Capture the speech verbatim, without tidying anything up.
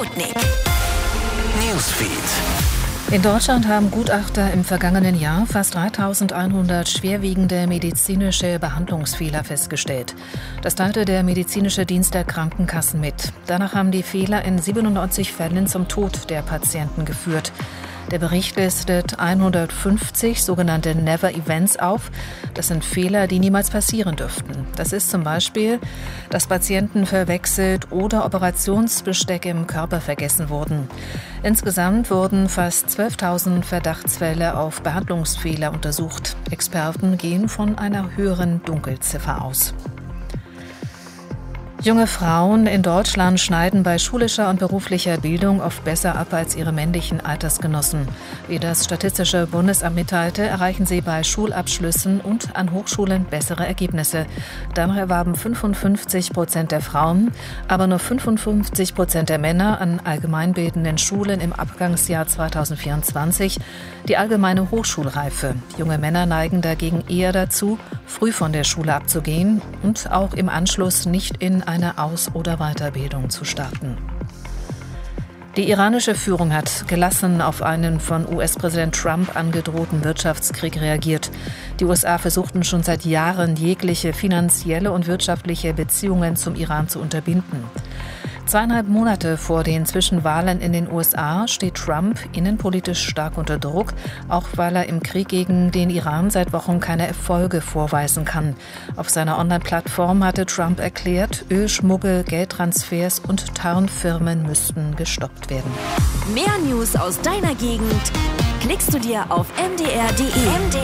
Sputnik Newsfeed. In Deutschland haben Gutachter im vergangenen Jahr fast dreitausendeinhundert schwerwiegende medizinische Behandlungsfehler festgestellt. Das teilte der medizinische Dienst der Krankenkassen mit. Danach haben die Fehler in siebenundneunzig Fällen zum Tod der Patienten geführt. Der Bericht listet hundertfünfzig sogenannte Never-Events auf. Das sind Fehler, die niemals passieren dürften. Das ist zum Beispiel, dass Patienten verwechselt oder Operationsbesteck im Körper vergessen wurden. Insgesamt wurden fast zwölftausend Verdachtsfälle auf Behandlungsfehler untersucht. Experten gehen von einer höheren Dunkelziffer aus. Junge Frauen in Deutschland schneiden bei schulischer und beruflicher Bildung oft besser ab als ihre männlichen Altersgenossen. Wie das Statistische Bundesamt mitteilte, erreichen sie bei Schulabschlüssen und an Hochschulen bessere Ergebnisse. Danach erwarben fünfundfünfzig Prozent der Frauen, aber nur fünfundfünfzig Prozent der Männer an allgemeinbildenden Schulen im Abgangsjahr zweitausendvierundzwanzig die allgemeine Hochschulreife. Junge Männer neigen dagegen eher dazu, früh von der Schule abzugehen und auch im Anschluss nicht in eine Aus- oder Weiterbildung zu starten. Die iranische Führung hat gelassen auf einen von U S-Präsident Trump angedrohten Wirtschaftskrieg reagiert. Die U S A versuchten schon seit Jahren, jegliche finanzielle und wirtschaftliche Beziehungen zum Iran zu unterbinden. Zweieinhalb Monate vor den Zwischenwahlen in den U S A steht Trump innenpolitisch stark unter Druck, auch weil er im Krieg gegen den Iran seit Wochen keine Erfolge vorweisen kann. Auf seiner Online-Plattform hatte Trump erklärt, Ölschmuggel, Geldtransfers und Tarnfirmen müssten gestoppt werden. Mehr News aus deiner Gegend klickst du dir auf m d r punkt d e. m d